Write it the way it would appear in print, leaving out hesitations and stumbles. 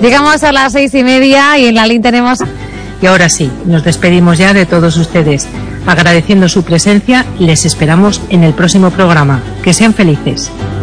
Llegamos a las 6:30 y en la línea tenemos... Y ahora sí, nos despedimos ya de todos ustedes. Agradeciendo su presencia, les esperamos en el próximo programa. Que sean felices.